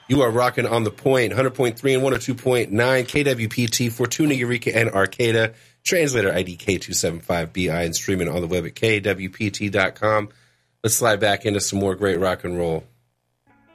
You are rocking on the point, 100.3 and 102.9 KWPT, Fortuna, Eureka, and Arcata. Translator ID K275BI and streaming on the web at kwpt.com. Let's slide back into some more great rock and roll.